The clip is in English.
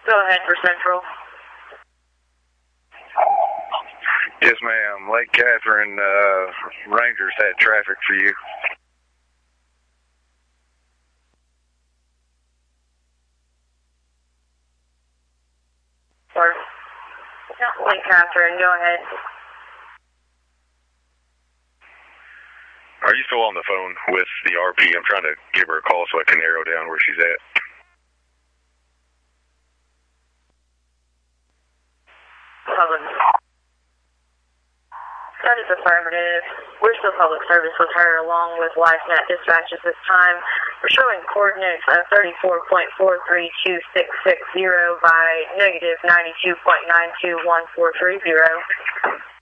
Go ahead for Central. Yes, ma'am. Lake Catherine Rangers had traffic for you. Or Lake Catherine, go ahead. Are you still on the phone with the RP? I'm trying to give her a call so I can narrow down where she's at. That is affirmative. We're still public service with her along with LifeNet dispatch at this time. We're showing coordinates of 34.432660 by negative 92.921430.